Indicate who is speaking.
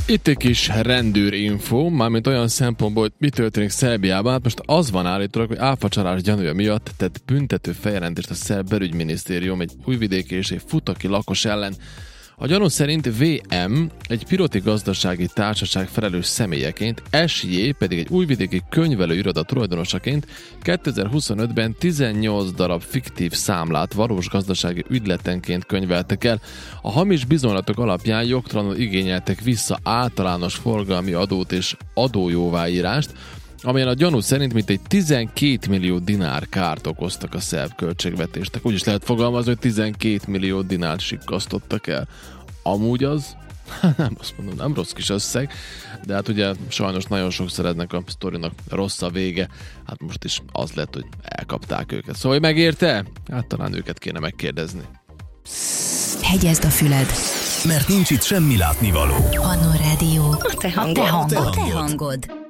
Speaker 1: Itt egy kis rendőrinfo, mármint olyan szempontból, hogy mi történik Szerbiában. Hát most az van állítólag, hogy áfacsalás gyanúja miatt tett büntető feljelentést a szerb belügyminisztérium egy újvidéki és egy futaki lakos ellen. A gyanú szerint VM egy piroti gazdasági társaság felelős személyeként, SJ pedig egy újvidéki könyvelőiroda tulajdonosaként 2025-ben 18 darab fiktív számlát valós gazdasági ügyletenként könyveltek el. A hamis bizonylatok alapján jogtalanul igényeltek vissza általános forgalmi adót és adójóváírást, amelyen a gyanú szerint mintegy 12 millió dinár kárt okoztak a szerb költségvetésnek. Úgy is lehet fogalmazni, hogy 12 millió dinárt sikkasztottak el. Amúgy az, nem azt mondom, nem rossz kis összeg, de hát ugye sajnos nagyon sokszor ennek a sztorinak rossz a vége. Hát most is az lett, hogy elkapták őket. Szóval, hogy megérte? Hát talán őket kéne megkérdezni.
Speaker 2: Hegyezd a füled,
Speaker 3: mert nincs itt semmi látnivaló.
Speaker 2: Annó Rádió.
Speaker 4: A te hangod.
Speaker 2: A te hangod.